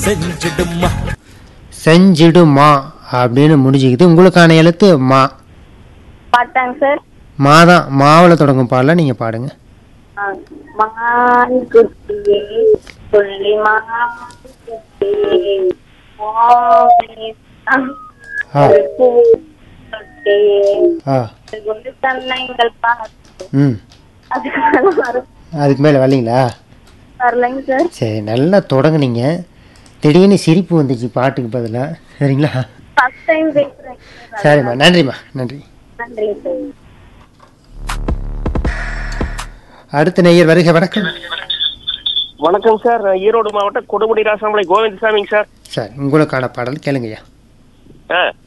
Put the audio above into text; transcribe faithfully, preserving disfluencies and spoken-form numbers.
செஞ்சிடுமா செஞ்சிடுமா அப்படின்னு முடிஞ்சுக்குது. உங்களுக்கான எழுத்து மா. பாட்டாங்க சார். மா தான். மாவில் தொடங்கும் பாடல நீங்கள் பாடுங்க. மான் குட்டியே புள்ளி மான் குட்டியே ஆ ஆ தன்னைங்கள் பார்த்து ம் அதுக்கு மேல வரும். அதுக்கு மேலே வரலீங்களா? வரலைங்க சார். சரி, நல்லா தொடங்குனீங்க. திடீர்னு சிரிப்பு வந்துச்சு பாட்டுக்கு பதிலாக. சரிங்களா? ஃபர்ஸ்ட் டைம் பேசுறேன். சரிம்மா, நன்றிம்மா, நன்றி. நன்றிங்க சார். அடுத்த நேயர் வருக. வணக்கம். வணக்கம் சார். ஈரோடு மாவட்டம் கொடுமுடி ராசாமலை கோவிந்தசாமிங்க சார். சார், உங்களுக்கான பாடல் கேளுங்கய்யா. ஆ